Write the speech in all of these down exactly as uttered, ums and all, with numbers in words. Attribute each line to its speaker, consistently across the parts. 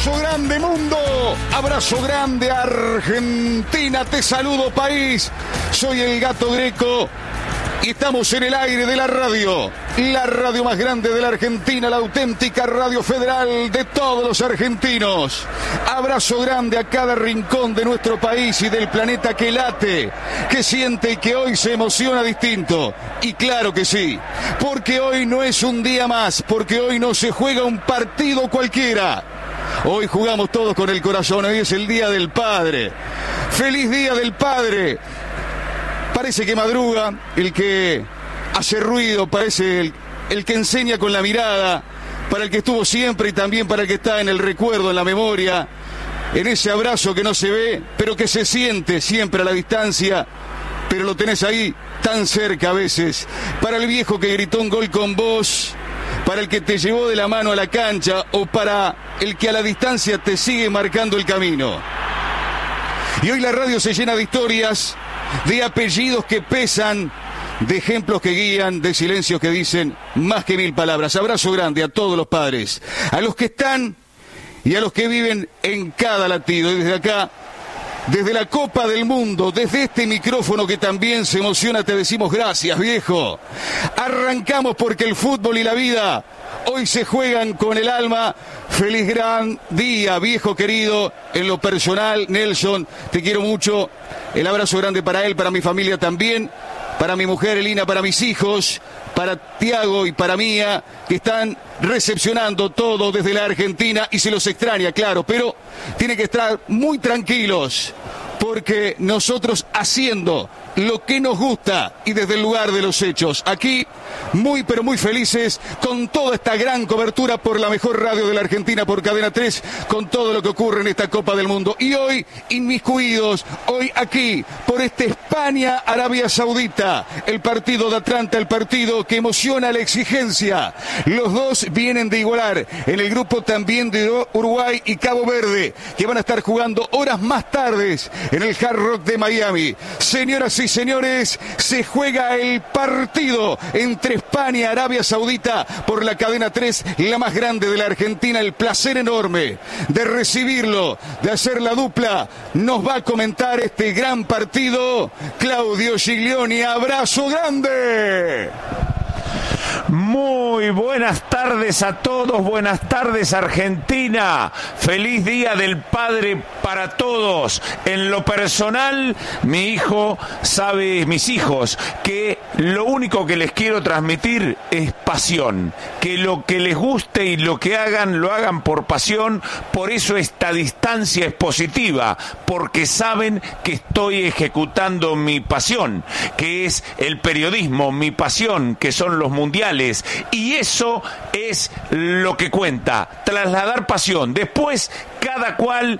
Speaker 1: Abrazo grande, mundo. Abrazo grande, Argentina. Te saludo, país. Soy el Gato Greco y estamos en el aire de la radio. La radio más grande de la Argentina, la auténtica radio federal de todos los argentinos. Abrazo grande a cada rincón de nuestro país y del planeta que late, que siente y que hoy se emociona distinto. Y claro que sí, porque hoy no es un día más, porque hoy no se juega un partido cualquiera. Hoy jugamos todos con el corazón, hoy es el Día del Padre. ¡Feliz Día del Padre! Parece que madruga el que hace ruido, parece el, el que enseña con la mirada, para el que estuvo siempre y también para el que está en el recuerdo, en la memoria, en ese abrazo que no se ve, pero que se siente siempre a la distancia, pero lo tenés ahí tan cerca a veces. Para el viejo que gritó un gol con vos, para el que te llevó de la mano a la cancha o para el que a la distancia te sigue marcando el camino. Y hoy la radio se llena de historias, de apellidos que pesan, de ejemplos que guían, de silencios que dicen más que mil palabras. Abrazo grande a todos los padres, a los que están y a los que viven en cada latido. Y desde acá, desde la Copa del Mundo, desde este micrófono que también se emociona, te decimos gracias, viejo. Arrancamos porque el fútbol y la vida hoy se juegan con el alma. Feliz gran día, viejo querido. En lo personal, Nelson, te quiero mucho. El abrazo grande para él, para mi familia también, para mi mujer Elina, para mis hijos, para Tiago y para Mía, que están recepcionando todo desde la Argentina y se los extraña, claro, pero tienen que estar muy tranquilos porque nosotros haciendo lo que nos gusta y desde el lugar de los hechos. Aquí, muy pero muy felices con toda esta gran cobertura por la mejor radio de la Argentina, por Cadena tres, con todo lo que ocurre en esta Copa del Mundo. Y hoy, inmiscuidos, hoy aquí, por este España-Arabia Saudita, el partido de Atlanta, el partido que emociona la exigencia. Los dos vienen de igualar. En el grupo también de Uruguay y Cabo Verde, que van a estar jugando horas más tardes en el Hard Rock de Miami. Señoras y señores, se juega el partido entre España y Arabia Saudita por la Cadena tres, la más grande de la Argentina. El placer enorme de recibirlo, de hacer la dupla. Nos va a comentar este gran partido Claudio Giglioni. Abrazo grande.
Speaker 2: Muy buenas tardes a todos, buenas tardes Argentina, feliz Día del Padre para todos. En lo personal, mi hijo sabe, mis hijos, que lo único que les quiero transmitir es pasión, que lo que les guste y lo que hagan, lo hagan por pasión. Por eso esta distancia es positiva, porque saben que estoy ejecutando mi pasión, que es el periodismo, mi pasión, que son los mundiales. Y eso es lo que cuenta, trasladar pasión. Después, cada cual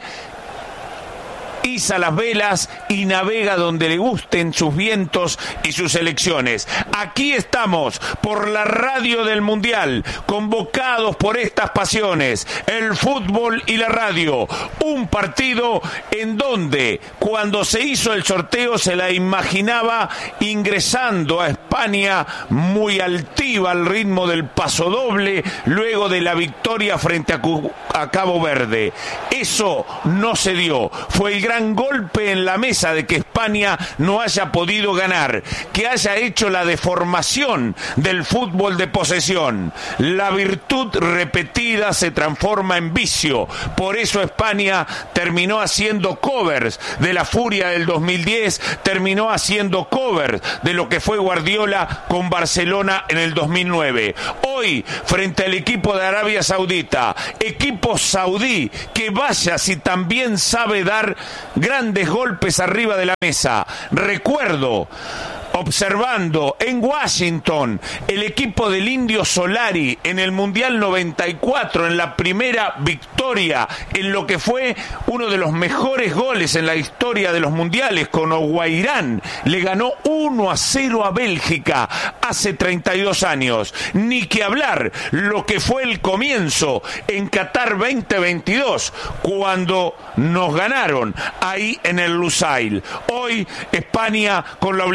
Speaker 2: iza las velas y navega donde le gusten sus vientos y sus elecciones. Aquí estamos por la radio del Mundial, convocados por estas pasiones, el fútbol y la radio. Un partido en donde, cuando se hizo el sorteo, se la imaginaba ingresando a España muy altiva al ritmo del pasodoble, luego de la victoria frente a, Cu- a Cabo Verde. Eso no se dio. Fue el gran golpe en la mesa de que España no haya podido ganar, que haya hecho la deformación del fútbol de posesión. La virtud repetida se transforma en vicio. Por eso España terminó haciendo covers de la furia del dos mil diez, terminó haciendo covers de lo que fue Guardiola con Barcelona en el dos mil nueve. Hoy, frente al equipo de Arabia Saudita, equipo saudí que vaya si también sabe dar grandes golpes arriba de la mesa. Recuerdo, observando en Washington el equipo del Indio Solari en el Mundial noventa y cuatro, en la primera victoria, en lo que fue uno de los mejores goles en la historia de los mundiales, con Oguairán, le ganó uno a cero a Bélgica hace treinta y dos años. Ni que hablar lo que fue el comienzo en Qatar veinte veintidós, cuando nos ganaron ahí en el Lusail. Hoy España, con la obligación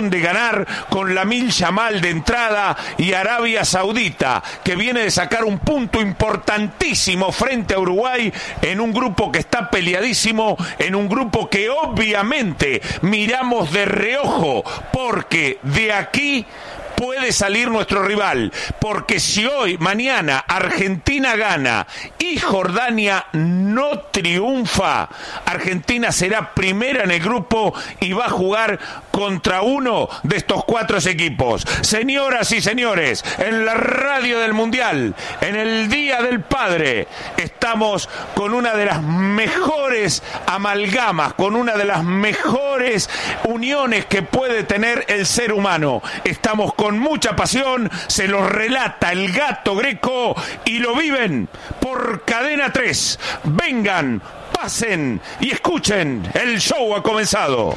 Speaker 2: obligación de ganar con Lamine Yamal de entrada y Arabia Saudita, que viene de sacar un punto importantísimo frente a Uruguay en un grupo que está peleadísimo, en un grupo que obviamente miramos de reojo, porque de aquí puede salir nuestro rival, porque si hoy, mañana, Argentina gana y Jordania no triunfa, Argentina será primera en el grupo y va a jugar contra uno de estos cuatro equipos. Señoras y señores, en la radio del Mundial, en el Día del Padre, estamos con una de las mejores amalgamas, con una de las mejores uniones que puede tener el ser humano. Estamos con con mucha pasión, se los relata el Gato Greco y lo viven por Cadena tres. Vengan, pasen y escuchen, el show ha comenzado.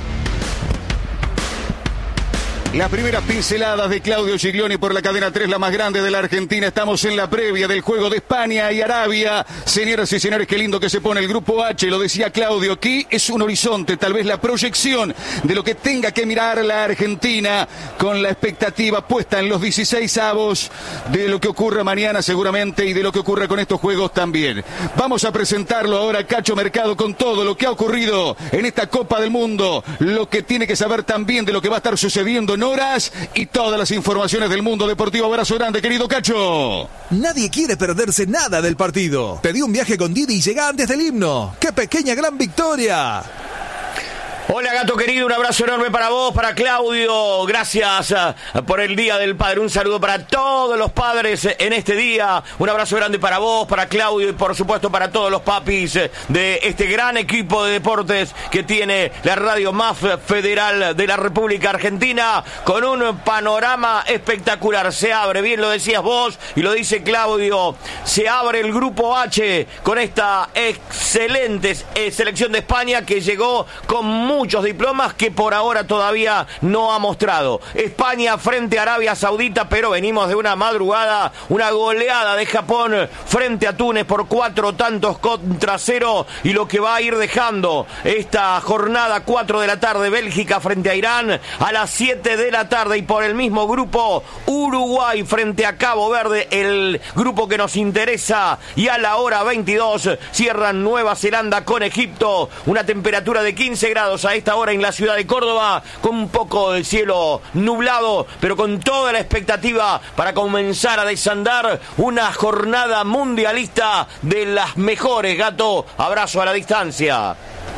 Speaker 1: Las primeras pinceladas de Claudio Giglioni por la Cadena tres, la más grande de la Argentina. Estamos en la previa del juego de España y Arabia. Señoras y señores, qué lindo que se pone el Grupo H, lo decía Claudio. Aquí es un horizonte, tal vez la proyección de lo que tenga que mirar la Argentina, con la expectativa puesta en los dieciseisavos de lo que ocurra mañana seguramente y de lo que ocurra con estos juegos también. Vamos a presentarlo ahora, Cacho Mercado, con todo lo que ha ocurrido en esta Copa del Mundo, lo que tiene que saber también de lo que va a estar sucediendo en horas y todas las informaciones del mundo deportivo. Abrazo grande, querido Cacho.
Speaker 3: Nadie quiere perderse nada del partido. Pedí un viaje con Didi y llega antes del himno. ¡Qué pequeña gran victoria!
Speaker 4: Hola, Gato querido, un abrazo enorme para vos, para Claudio, gracias uh, por el Día del Padre, un saludo para todos los padres en este día, un abrazo grande para vos, para Claudio y por supuesto para todos los papis de este gran equipo de deportes que tiene la radio más federal de la República Argentina, con un panorama espectacular. Se abre, bien lo decías vos y lo dice Claudio, se abre el Grupo H con esta excelente eh, selección de España que llegó con muy muchos diplomas que por ahora todavía no ha mostrado. España frente a Arabia Saudita, pero venimos de una madrugada, una goleada de Japón frente a Túnez por cuatro tantos contra cero, y lo que va a ir dejando esta jornada, cuatro de la tarde, Bélgica frente a Irán, a las siete de la tarde, y por el mismo grupo, Uruguay frente a Cabo Verde, el grupo que nos interesa, y a la hora veintidós cierran Nueva Zelanda con Egipto, una temperatura de quince grados a esta hora en la ciudad de Córdoba, con un poco de cielo nublado, pero con toda la expectativa para comenzar a desandar una jornada mundialista de las mejores. Gato, abrazo a la distancia.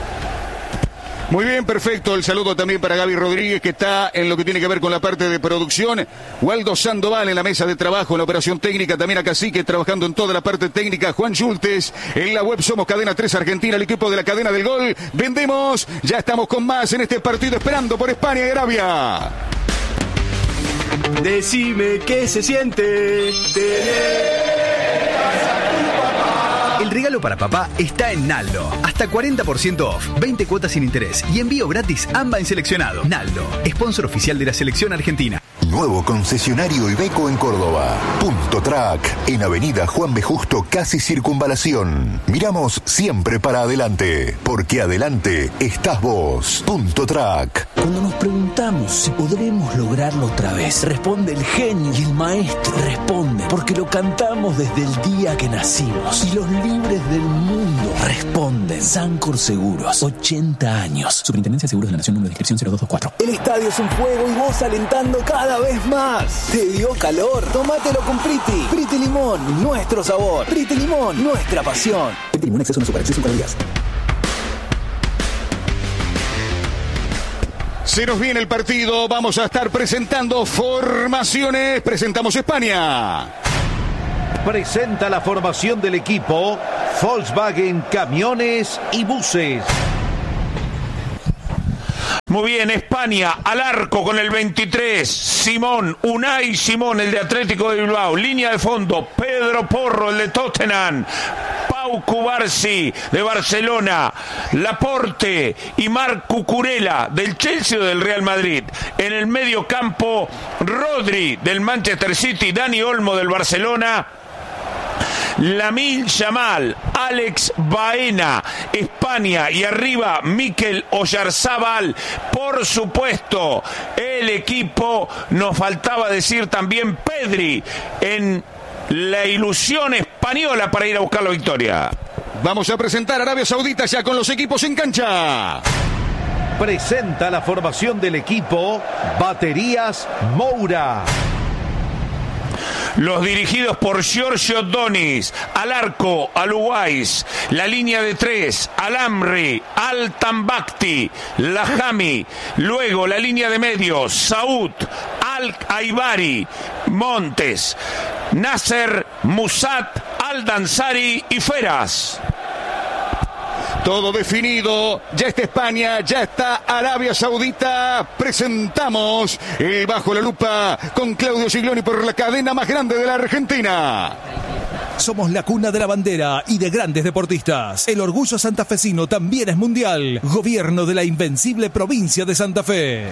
Speaker 1: Muy bien, perfecto. El saludo también para Gaby Rodríguez, que está en lo que tiene que ver con la parte de producción. Waldo Sandoval en la mesa de trabajo, en la operación técnica. También a Cacique trabajando en toda la parte técnica. Juan Schultes en la web. Somos Cadena tres Argentina, el equipo de la cadena del gol. Vendemos. Ya estamos con más en este partido, esperando por España y Arabia.
Speaker 5: Decime qué se siente tener. El regalo para papá está en Naldo. Hasta cuarenta por ciento off, veinte cuotas sin interés y envío gratis AMBA en seleccionado. Naldo, sponsor oficial de la selección argentina.
Speaker 6: Nuevo concesionario Iveco en Córdoba. Punto Track, en Avenida Juan B. Justo, casi Circunvalación. Miramos siempre para adelante, porque adelante estás vos. Punto Track.
Speaker 7: Cuando nos preguntamos si podremos lograrlo otra vez, responde el genio y el maestro. Responde porque lo cantamos desde el día que nacimos. Y los libres del mundo responden. Sancor Seguros, ochenta años. Superintendencia de Seguros de la Nación, número de inscripción cero dos dos cuatro.
Speaker 5: El estadio es un fuego y vos alentando cada vez más. ¿Te dio calor? Tómatelo con Priti. Priti Limón, nuestro sabor. Priti Limón, nuestra pasión.
Speaker 7: Priti Limón, exceso no supera, exceso en calorías.
Speaker 1: Se nos viene el partido, vamos a estar presentando formaciones. Presentamos España.
Speaker 8: Presenta la formación del equipo Volkswagen Camiones y Buses.
Speaker 2: Muy bien, España, al arco con el veintitrés, Simón, Unai Simón, el de Atlético de Bilbao, línea de fondo, Pedro Porro, el de Tottenham, Pau Cubarsí, de Barcelona, Laporte y Marc Cucurella, del Chelsea o del Real Madrid. En el medio campo, Rodri, del Manchester City, Dani Olmo, del Barcelona. Lamine Yamal, Alex Baena, España, y arriba Mikel Oyarzábal, por supuesto, el equipo, nos faltaba decir también Pedri, en la ilusión española para ir a buscar la victoria.
Speaker 1: Vamos a presentar a Arabia Saudita ya con los equipos en cancha.
Speaker 8: Presenta la formación del equipo Baterías Moura.
Speaker 2: Los dirigidos por Giorgio Donis, al arco, Al-Uwais, la línea de tres, Al-Amri, Al-Tambakti, Lahami, luego la línea de medios, Saud, Al-Aibari, Montes, Nasser, Musat, Al-Dansari y Feras.
Speaker 1: Todo definido, ya está España, ya está Arabia Saudita. Presentamos el Bajo la Lupa con Claudio Giglioni por la cadena más grande de la Argentina.
Speaker 3: Somos la cuna de la bandera y de grandes deportistas. El orgullo santafesino también es mundial. Gobierno de la invencible provincia de Santa Fe.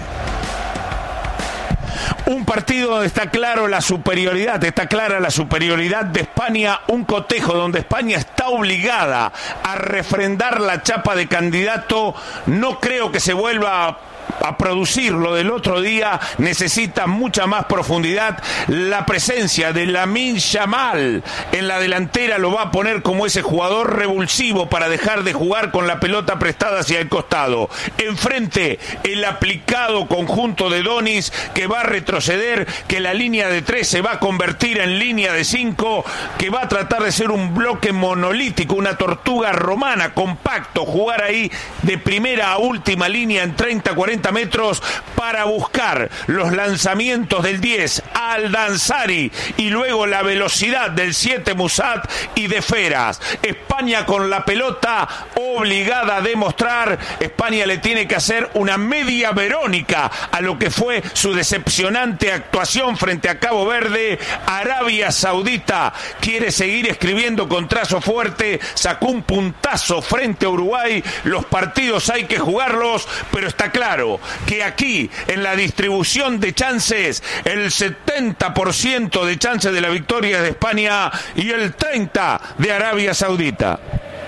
Speaker 2: Un partido donde está claro la superioridad, está clara la superioridad de España, un cotejo donde España está obligada a refrendar la chapa de candidato. No creo que se vuelva a a producir lo del otro día, necesita mucha más profundidad. La presencia de Lamine Yamal en la delantera lo va a poner como ese jugador revulsivo para dejar de jugar con la pelota prestada hacia el costado. Enfrente, el aplicado conjunto de Donis, que va a retroceder, que la línea de tres se va a convertir en línea de cinco, que va a tratar de ser un bloque monolítico, una tortuga romana, compacto, jugar ahí de primera a última línea en treinta, cuarenta metros para buscar los lanzamientos del diez Al-Dansari y luego la velocidad del siete Musat y de Feras. España con la pelota obligada a demostrar. España le tiene que hacer una media Verónica a lo que fue su decepcionante actuación frente a Cabo Verde. Arabia Saudita quiere seguir escribiendo con trazo fuerte, sacó un puntazo frente a Uruguay. Los partidos hay que jugarlos, pero está claro que aquí en la distribución de chances el setenta por ciento de chances de la victoria es de España y el treinta por ciento de Arabia Saudita.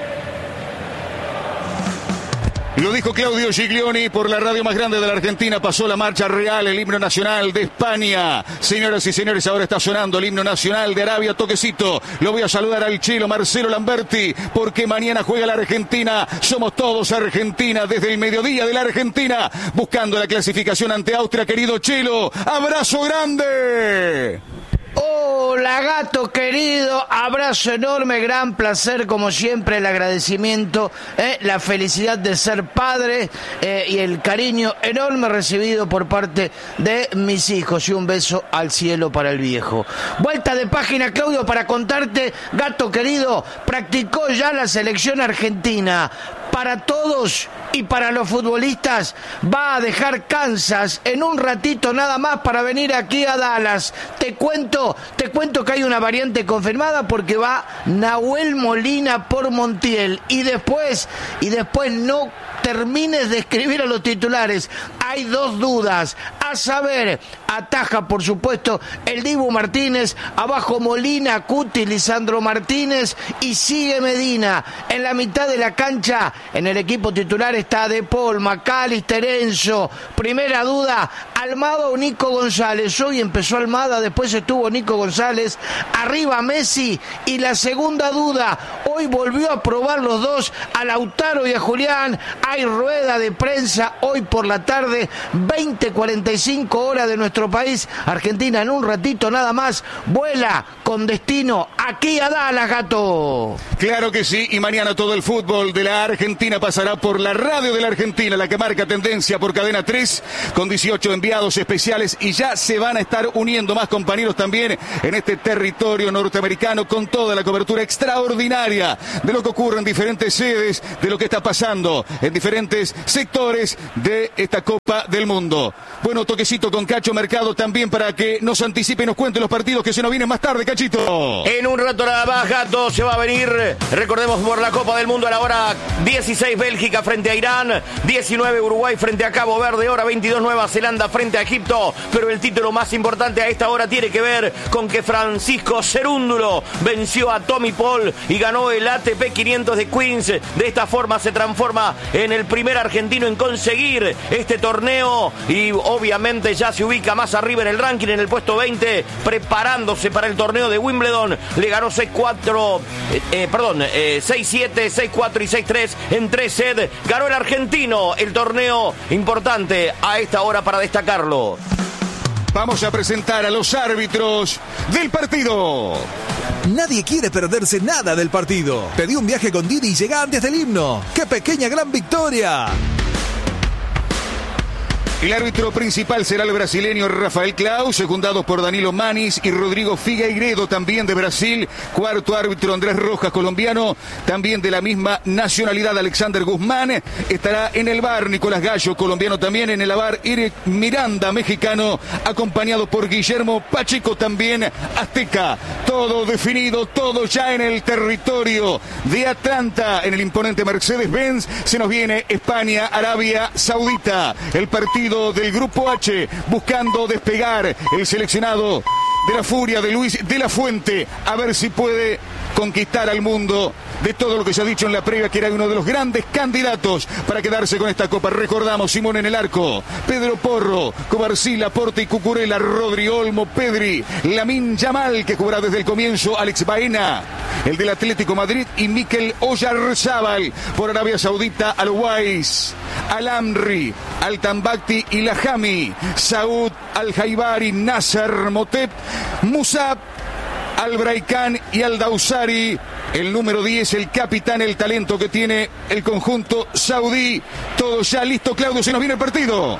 Speaker 1: Lo dijo Claudio Giglioni por la radio más grande de la Argentina. Pasó la marcha real, el himno nacional de España. Señoras y señores, ahora está sonando el himno nacional de Arabia. Toquecito, lo voy a saludar al chilo Marcelo Lamberti, porque mañana juega la Argentina. Somos todos Argentina desde el mediodía de la Argentina, buscando la clasificación ante Austria. Querido Chelo, abrazo grande.
Speaker 9: Hola gato querido, abrazo enorme, gran placer como siempre, el agradecimiento, eh, la felicidad de ser padre eh, y el cariño enorme recibido por parte de mis hijos y un beso al cielo para el viejo. Vuelta de página, Claudio, para contarte, gato querido, practicó ya la selección argentina. Para todos y para los futbolistas va a dejar Kansas en un ratito nada más para venir aquí a Dallas. Te cuento, te cuento que hay una variante confirmada porque va Nahuel Molina por Montiel y después, y después no termines de escribir a los titulares. Hay dos dudas, a saber, ataja por supuesto el Dibu Martínez, abajo Molina, Cuti, Lisandro Martínez y sigue Medina. En la mitad de la cancha, en el equipo titular está De Paul, McAllister, Enzo. Primera duda, Almada o Nico González. Hoy empezó Almada, después estuvo Nico González, arriba Messi. Y la segunda duda, hoy volvió a probar los dos, a Lautaro y a Julián. Hay rueda de prensa hoy por la tarde, veinte cuarenta y cinco horas de nuestro país. Argentina en un ratito nada más vuela con destino aquí a Dallas, gato.
Speaker 1: Claro que sí, y mañana todo el fútbol de la Argentina pasará por la radio de la Argentina, la que marca tendencia por Cadena tres, con dieciocho enviados especiales, y ya se van a estar uniendo más compañeros también en este territorio norteamericano con toda la cobertura extraordinaria de lo que ocurre en diferentes sedes, de lo que está pasando en diferentes sectores de esta Copa del Mundo. Bueno, toquecito con Cacho Mercado también para que nos anticipe y nos cuente los partidos que se nos vienen más tarde, Cachito.
Speaker 4: En un rato nada más, Gato, se va a venir, recordemos, por la Copa del Mundo a la hora dieciséis Bélgica frente a Irán, diecinueve Uruguay frente a Cabo Verde, hora veintidós Nueva Zelanda frente a Egipto, pero el título más importante a esta hora tiene que ver con que Francisco Cerúndulo venció a Tommy Paul y ganó el A T P quinientos de Queens. De esta forma se transforma en el primer argentino en conseguir este torneo y obviamente ya se ubica más arriba en el ranking, en el puesto veinte, preparándose para el torneo de Wimbledon. Le ganó seis cuatro, eh, eh, perdón, eh, seis siete, seis cuatro y seis tres en tres sets. Ganó el argentino el torneo importante a esta hora para destacarlo.
Speaker 1: Vamos a presentar a los árbitros del partido.
Speaker 3: Nadie quiere perderse nada del partido. Pedí un viaje con Didi y llega antes del himno. ¡Qué pequeña gran victoria!
Speaker 1: El árbitro principal será el brasileño Rafael Claus, secundados por Danilo Manis y Rodrigo Figueiredo, también de Brasil. Cuarto árbitro Andrés Rojas, colombiano, también de la misma nacionalidad Alexander Guzmán. Estará en el V A R Nicolás Gallo, colombiano también. En el V A R Eric Miranda, mexicano, acompañado por Guillermo Pacheco, también azteca. Todo definido, todo ya en el territorio de Atlanta, en el imponente Mercedes-Benz. Se nos viene España, Arabia Saudita. El partido del Grupo H, buscando despegar el seleccionado de la Furia de Luis de la Fuente, a ver si puede conquistar al mundo de todo lo que se ha dicho en la previa, que era uno de los grandes candidatos para quedarse con esta copa. Recordamos, Simón en el arco, Pedro Porro, Cobarsí, Laporte y Cucurella, Rodri Olmo, Pedri, Lamine Yamal, que jugará desde el comienzo, Alex Baena, el del Atlético Madrid, y Mikel Oyarzábal por Arabia Saudita, Al-Wais, Al-Amri, Al-Tambakti y Lahami, Saud, Al-Jaibari, Nasser, Motep, Musab, Al-Braikan y Al-Dawsari. El número diez, el capitán, el talento que tiene el conjunto saudí. Todo ya listo, Claudio, se nos viene el partido.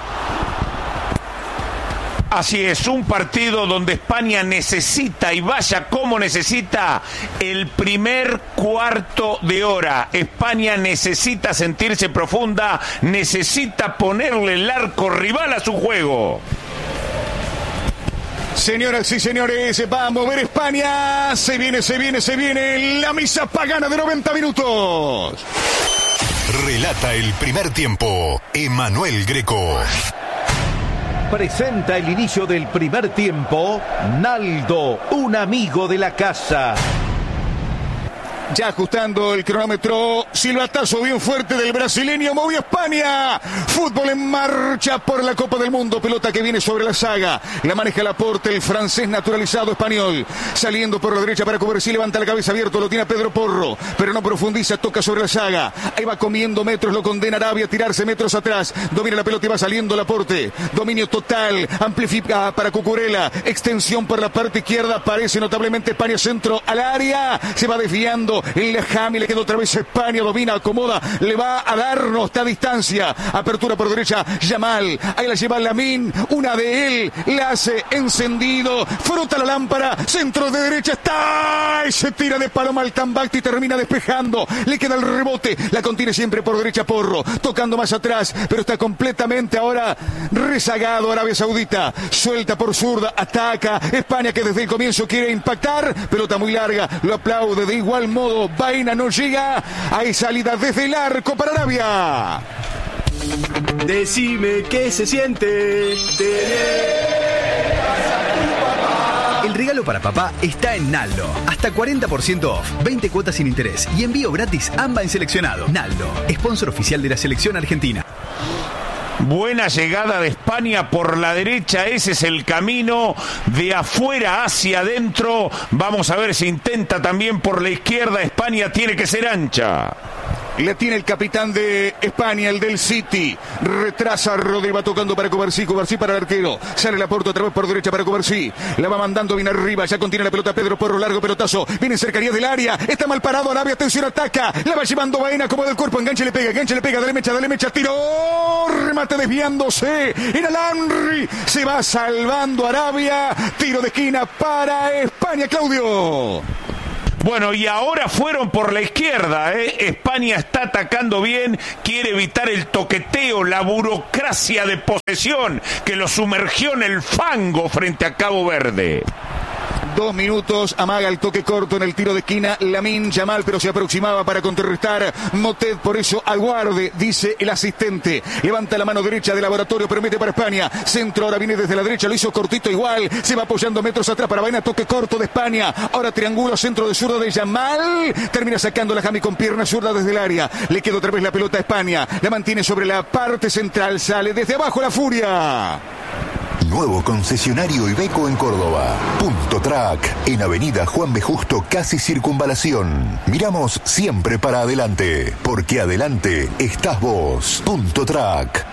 Speaker 2: Así es, un partido donde España necesita, y vaya como necesita, el primer cuarto de hora. España necesita sentirse profunda, necesita ponerle el arco rival a su juego.
Speaker 1: Señoras y señores, va a mover España. Se viene, se viene, se viene la misa pagana de noventa minutos.
Speaker 6: Relata el primer tiempo, Emanuel Greco.
Speaker 8: Presenta el inicio del primer tiempo, Naldo, un amigo de la casa.
Speaker 1: Ya ajustando el cronómetro, silbatazo bien fuerte del brasileño, movió España. Fútbol en marcha por la Copa del Mundo, pelota que viene sobre la saga, la maneja Laporte, el francés naturalizado español, saliendo por la derecha para Cobarsí, levanta la cabeza abierto, lo tiene a Pedro Porro, pero no profundiza, toca sobre la saga, ahí va comiendo metros, lo condena Arabia a tirarse metros atrás, domina la pelota y va saliendo Laporte, dominio total, amplifica para Cucurella, extensión por la parte izquierda, aparece notablemente España, centro al área, se va desviando. El Jami, le queda otra vez España, domina, acomoda, le va a darnos esta distancia, apertura por derecha, Yamal, ahí la lleva Lamine, una de él, la hace encendido, frota la lámpara, centro de derecha, está, y se tira de paloma al Tambakti y termina despejando, le queda el rebote, la contiene siempre por derecha Porro, tocando más atrás, pero está completamente ahora rezagado Arabia Saudita, suelta por zurda, ataca, España que desde el comienzo quiere impactar, pelota muy larga, lo aplaude de igual modo, Baena no llega, hay salida desde el arco para Arabia.
Speaker 10: Decime qué se siente tener... El regalo para papá está en Naldo. Hasta cuarenta por ciento off, veinte cuotas sin interés y envío gratis AMBA en seleccionado. Naldo, sponsor oficial de la selección argentina.
Speaker 2: Buena llegada de España por la derecha, ese es el camino de afuera hacia adentro. Vamos a ver si intenta también por la izquierda. España tiene que ser ancha.
Speaker 1: La tiene el capitán de España, el del City. Retrasa Rodri, va tocando para Cobarsí, Cobarsí para el arquero. Sale la puerta otra vez por derecha para Cobarsí. La va mandando bien arriba, ya contiene la pelota Pedro Porro, largo pelotazo. Viene en cercanía del área, está mal parado Arabia, atención, ataca. La va llevando Baena como del cuerpo, enganche le pega, enganche le pega, dale mecha, dale mecha, tiro. Remate desviándose. En Al-Amri se va salvando Arabia. Tiro de esquina para España, Claudio.
Speaker 2: Bueno, y ahora fueron por la izquierda, ¿eh? España está atacando bien, quiere evitar el toqueteo, la burocracia de posesión que lo sumergió en el fango frente a Cabo Verde.
Speaker 1: Dos minutos, amaga el toque corto en el tiro de esquina Lamine Yamal, pero se aproximaba para contrarrestar Motet, por eso aguarde, dice el asistente. Levanta la mano derecha de Laboratorio, permite para España. Centro ahora viene desde la derecha, lo hizo cortito igual, se va apoyando metros atrás para Baena, toque corto de España. Ahora triángulo, centro de zurda de Yamal, termina sacando la Jami con pierna zurda desde el área. Le queda otra vez la pelota a España, la mantiene sobre la parte central, sale desde abajo la Furia.
Speaker 6: Nuevo concesionario Iveco en Córdoba. Punto Track, en Avenida Juan B. Justo, casi Circunvalación. Miramos siempre para adelante, porque adelante estás vos. Punto Track.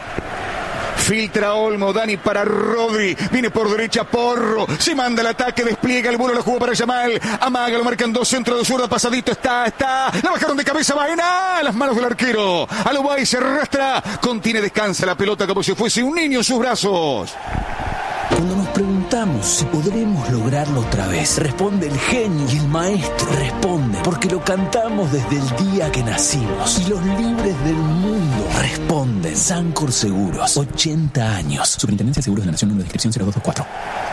Speaker 1: Filtra Olmo, Dani para Rodri, viene por derecha Porro, se manda el ataque, despliega el vuelo, lo jugó para Yamal, amaga, lo marcan dos, centro de zurda, pasadito, está, está, la bajaron de cabeza, Baena, las manos del arquero, Alubay se arrastra, contiene, descansa la pelota como si fuese un niño en sus brazos.
Speaker 7: Cuando nos preguntamos si podremos lograrlo otra vez, responde el genio y el maestro. Responde porque lo cantamos desde el día que nacimos. Y los libres del mundo responden. Sancor Seguros, ochenta años. Superintendencia de Seguros de la Nación, número de inscripción cero dos dos cuatro.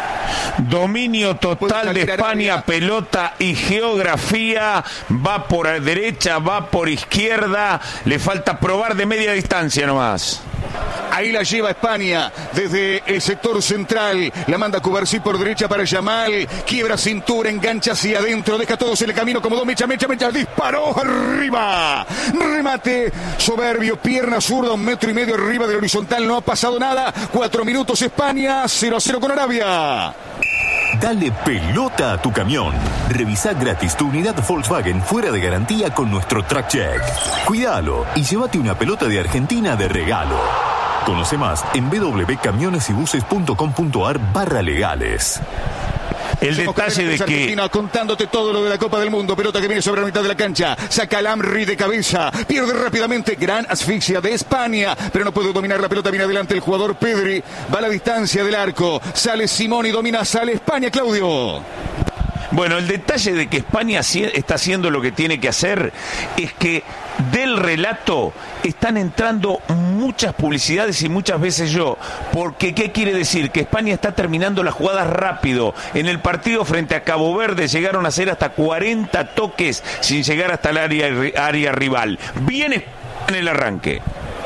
Speaker 2: Dominio total de España, pelota y geografía, va por derecha, va por izquierda, le falta probar de media distancia nomás.
Speaker 1: Ahí la lleva España desde el sector central. La manda Cubarsí por derecha para Yamal. Quiebra cintura, engancha hacia adentro. Deja todos en el camino como dos. Mecha, mecha, mecha. Disparó arriba. Remate soberbio. Pierna zurda, un metro y medio arriba del horizontal. No ha pasado nada. Cuatro minutos España. cero a cero con Arabia.
Speaker 11: Dale pelota a tu camión. Revisa gratis tu unidad Volkswagen fuera de garantía con nuestro Track Check. Cuídalo y llévate una pelota de Argentina de regalo. Conoce más en www.camionesybuses.com.ar barra legales.
Speaker 2: El detalle de que...
Speaker 1: contándote todo lo de la Copa del Mundo. Pelota que viene sobre la mitad de la cancha. Saca al Amri de cabeza. Pierde rápidamente. Gran asfixia de España. Pero no puede dominar la pelota. Viene adelante el jugador Pedri. Va a la distancia del arco. Sale Simón y domina. Sale España, Claudio.
Speaker 2: Bueno, el detalle de que España está haciendo lo que tiene que hacer es que del relato están entrando muchas publicidades y muchas veces yo, porque ¿qué quiere decir? Que España está terminando las jugadas rápido. En el partido frente a Cabo Verde llegaron a hacer hasta cuarenta toques sin llegar hasta el área, área rival. Bien en el arranque.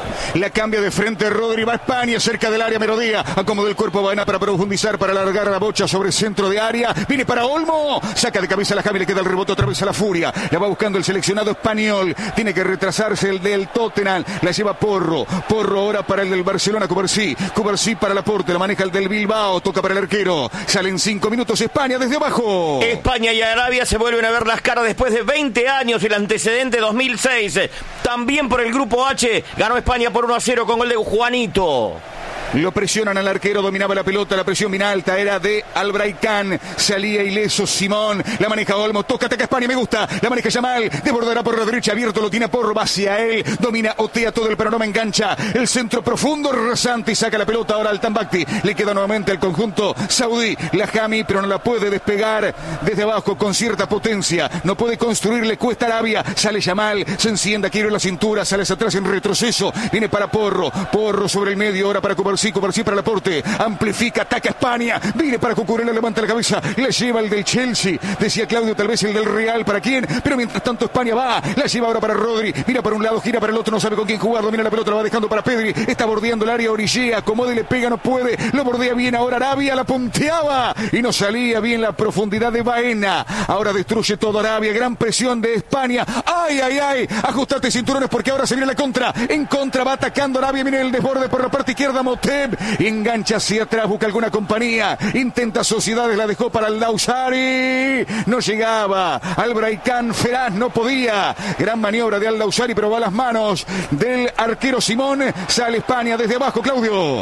Speaker 1: La cambia de frente Rodri, va a España, cerca del área Merodía. Acomoda el cuerpo Baena para profundizar, para alargar la bocha sobre el centro de área. Viene para Olmo, saca de cabeza a la Javi, le queda el rebote otra vez a la Furia. La va buscando el seleccionado español. Tiene que retrasarse el del Tottenham. La lleva Porro. Porro ahora para el del Barcelona, Cubarsí. Cubarsí para Laporte, la maneja el del Bilbao. Toca para el arquero. Salen cinco minutos España desde abajo.
Speaker 4: España y Arabia se vuelven a ver las caras después de veinte años. El antecedente dos mil seis. También por el grupo H. Ganó España por uno a cero con gol de Juanito.
Speaker 1: Lo presionan al arquero, dominaba la pelota, la presión bien alta era de Albraicán, salía ileso Simón, la maneja Olmo, toca, ataca España, me gusta, la maneja Yamal, desbordará por la derecha, abierto, lo tiene Porro, va hacia él, domina, otea todo el panorama, engancha, el centro profundo, rasante y saca la pelota ahora al Tambacti, le queda nuevamente al conjunto saudí, la Jami, pero no la puede despegar desde abajo con cierta potencia, no puede construir, le cuesta Arabia, sale Yamal, se enciende, quiere la cintura, sale hacia atrás en retroceso, viene para Porro, Porro sobre el medio, ahora para Cubarsí, Cubarsí para Laporte, amplifica, ataca España, viene para Cucurella, levanta la cabeza, le lleva el del Chelsea, decía Claudio, tal vez el del Real, ¿para quién? Pero mientras tanto España va, la lleva ahora para Rodri, mira para un lado, gira para el otro, no sabe con quién jugar, domina la pelota, la va dejando para Pedri, está bordeando el área, orillea, acomoda y le pega, no puede, lo bordea bien ahora Arabia, la punteaba y no salía bien la profundidad de Baena, ahora destruye todo Arabia, gran presión de España, ay, ay, ay, ajustate cinturones porque ahora se viene la contra, en contra va atacando Arabia, viene el desborde por la parte izquierda, Motet, engancha hacia atrás, busca alguna compañía, intenta Sociedades, la dejó para el Lausari, no llegaba, Albraicán Feraz no podía, gran maniobra de Al Lausari, pero va a las manos del arquero Simón, sale España desde abajo, Claudio.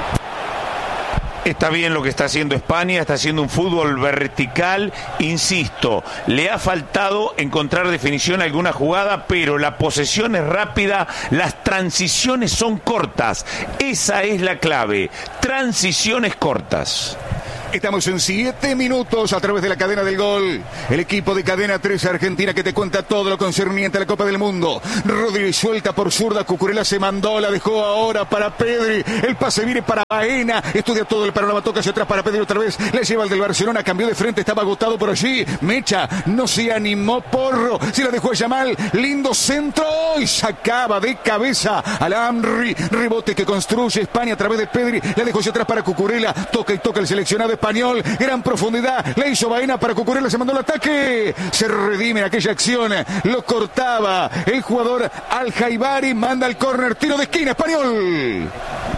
Speaker 2: Está bien lo que está haciendo España, está haciendo un fútbol vertical, insisto, le ha faltado encontrar definición a alguna jugada, pero la posesión es rápida, las transiciones son cortas, esa es la clave, transiciones cortas.
Speaker 1: Estamos en siete minutos a través de la cadena del gol. El equipo de Cadena tres Argentina que te cuenta todo lo concerniente a la Copa del Mundo. Rodríguez suelta por zurda, Cucurella se mandó, la dejó ahora para Pedri. El pase viene para Baena, estudia todo el panorama, toca hacia atrás para Pedri otra vez. Le lleva el del Barcelona, cambió de frente, estaba agotado por allí. Mecha, no se animó, Porro, se la dejó a Yamal. Lindo centro y sacaba de cabeza al Amri. Rebote que construye España a través de Pedri. La dejó hacia atrás para Cucurella, toca y toca el seleccionado español, gran profundidad, le hizo Baena para Cucurella, se mandó el ataque, se redime en aquella acción, lo cortaba el jugador Al-Jaibari, manda el córner, tiro de esquina, español.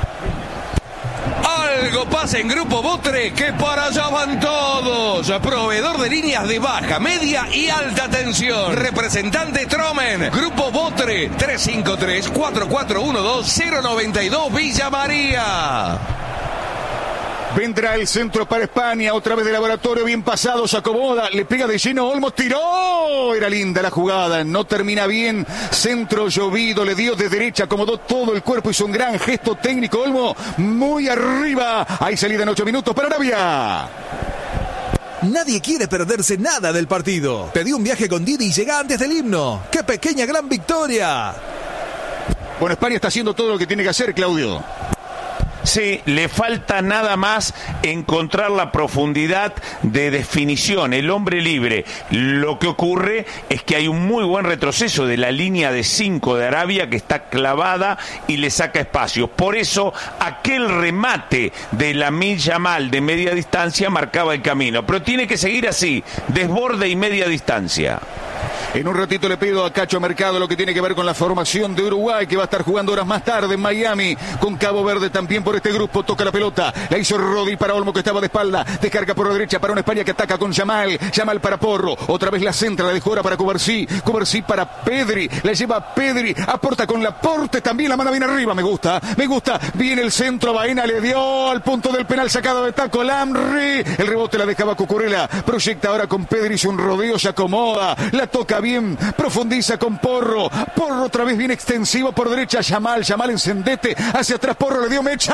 Speaker 12: Algo pasa en Grupo Botre, que para allá van todos. Proveedor de líneas de baja, media y alta tensión. Representante Tromen. Grupo Botre, tres cinco tres, cuatro cuatro uno dos, cero nueve dos, Villa María.
Speaker 1: Vendrá el centro para España, otra vez de Laboratorio, bien pasado, se acomoda, le pega de lleno, Olmo tiró, era linda la jugada, no termina bien, centro llovido, le dio de derecha, acomodó todo el cuerpo, hizo un gran gesto técnico, Olmo, muy arriba, hay salida en ocho minutos para Arabia.
Speaker 3: Nadie quiere perderse nada del partido. Pedí un viaje con Didi y llega antes del himno. ¡Qué pequeña gran victoria!
Speaker 1: Bueno, España está haciendo todo lo que tiene que hacer, Claudio.
Speaker 2: Sí, le falta nada más encontrar la profundidad de definición, el hombre libre. Lo que ocurre es que hay un muy buen retroceso de la línea de cinco de Arabia que está clavada y le saca espacio. Por eso aquel remate de Lamine Yamal de media distancia marcaba el camino. Pero tiene que seguir así, desborde y media distancia.
Speaker 1: En un ratito le pido a Cacho Mercado lo que tiene que ver con la formación de Uruguay, que va a estar jugando horas más tarde en Miami, con Cabo Verde también por este grupo. Toca la pelota, la hizo Rodi para Olmo, que estaba de espalda, descarga por la derecha para una España que ataca con Yamal, Yamal para Porro, otra vez la centra, la dejó ahora para Cubarsí, Cubarsí para Pedri, la lleva Pedri, aporta con Laporte, también la mano bien arriba, me gusta, me gusta, viene el centro, Baena le dio al punto del penal, sacado de taco, Lamri, el rebote la dejaba Cucurella, proyecta ahora con Pedri, hizo un rodeo, se acomoda, la toca bien, profundiza con Porro, Porro otra vez bien extensivo por derecha, Yamal, Yamal encendete, hacia atrás Porro le dio mecha,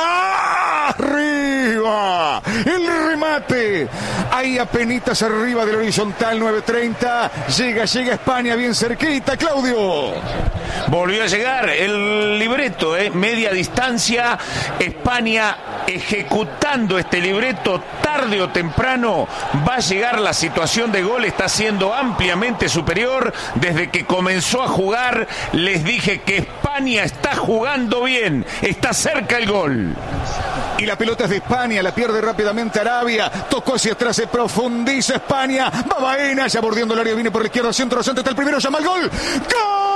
Speaker 1: arriba, el remate, ahí apenitas arriba del horizontal, nueve treinta, llega, llega España bien cerquita, Claudio.
Speaker 2: Volvió a llegar el libreto, ¿eh? Media distancia, España ejecutando este libreto tarde o temprano, va a llegar la situación de gol, está siendo ampliamente superior, desde que comenzó a jugar les dije que España está jugando bien, está cerca el gol.
Speaker 1: Y la pelota es de España, la pierde rápidamente Arabia, tocó hacia atrás, se profundiza España, va Baena, ya bordeando el área, viene por la izquierda, centro, centro, está el primero, llama el gol, ¡gol!